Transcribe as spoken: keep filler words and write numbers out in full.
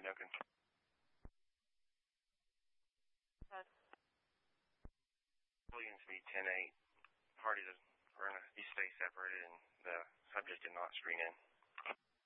Duncan. Uh, Williams V ten eight. Parties are going to be stay separated and the subject did not screen in.